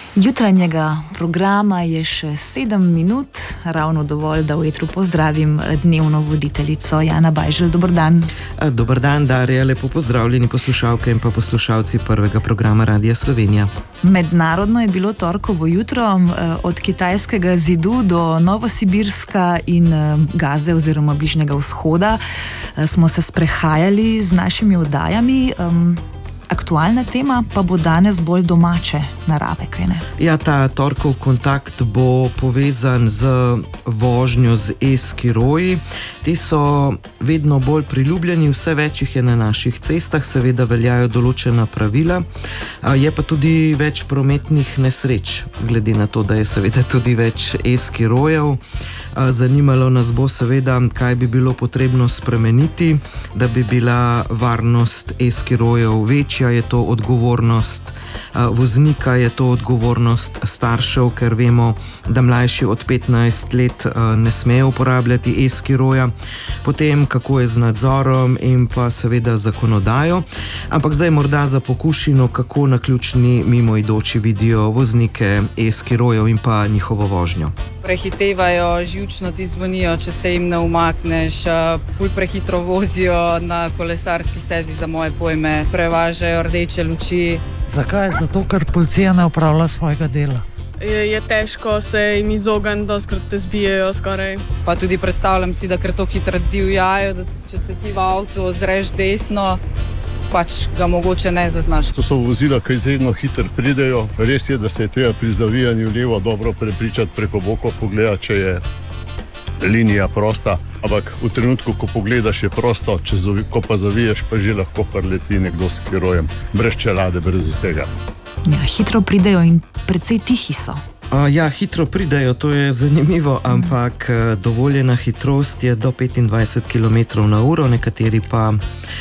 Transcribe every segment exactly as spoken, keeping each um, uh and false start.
Jutranjega programa je še sedem minut, ravno dovolj, da v etru pozdravim dnevno voditeljico Jana Bajželj. Dober dan. Dober dan, Darja. Lepo pozdravljeni poslušalke in pa poslušalci prvega programa Radia Slovenija. Mednarodno je bilo torkovo jutro, od Kitajskega zidu do Novosibirska in Gaze oziroma Bližnjega vzhoda smo se sprehajali z našimi oddajami. Aktualna tema pa bo danes bolj domače narave, kaj ne? Ja, ta torkov kontakt bo povezan z vožnjo z e-skiroji. Ti so vedno bolj priljubljeni, vse več jih je na naših cestah, seveda veljajo določena pravila. Je pa tudi več prometnih nesreč, glede na to, da je seveda tudi več e-skirojev. Zanimalo nas bo seveda, kaj bi bilo potrebno spremeniti, da bi bila varnost e-skirojev večja. Je to odgovornost voznika, je to odgovornost staršev, ker vemo, da mlajši od petnajst let ne smejo uporabljati e-skiroja. Potem, kako je z nadzorom in pa seveda zakonodajo. Ampak zdaj morda za pokušino, kako naključni mimoidoči vidijo voznike e-skirojev in pa njihovo vožnjo. Prehitevajo, živčno ti zvonijo, če se jim ne umakneš, ful prehitro vozijo na kolesarski stezi, za moje pojme, prevažajo rdeče luči. Zakaj? Zato, ker policija ne opravlja svojega dela. Je, je težko se jim izogniti, doskrat te zbijejo skoraj. Pa tudi predstavljam si, da ker to hitro divjajo, da če se ti v avtu ozreš desno, pač ga mogoče ne zaznaš. To so vozila, ki izredno hitro pridejo. Res je, da se je treba pri zavijanju levo dobro prepričati, preko bokov pogledati, če je linija prosta. Ampak v trenutku, ko pogledaš, je prosto, če zavi, ko pa zaviješ, pa že lahko preleti nekdo s skirojem. Brez čelade, brez vsega. Ja, hitro pridejo in precej tihi so. Ja, hitro pridejo, to je zanimivo, ampak dovoljena hitrost je do petindvajset kilometrov na uro, nekateri pa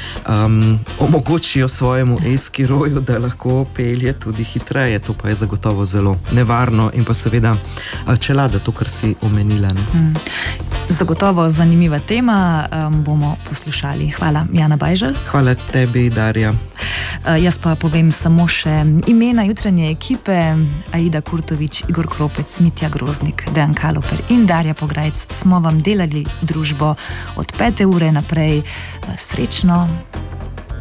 um, omogočijo svojemu e-skiroju, da lahko pelje tudi hitreje, to pa je zagotovo zelo nevarno in pa seveda čelada, to, kar si omenila. Ne? Mm. Zagotovo zanimiva tema, um, bomo poslušali. Hvala, Jana Bajželj. Hvala tebi, Darja. Uh, jaz pa povem samo še imena jutranje ekipe: Aida Kurtovič, Igor Kropec, Mitja Groznik, Dejan Kaloper in Darja Pograjc. Smo vam delali družbo od pete ure naprej. Srečno!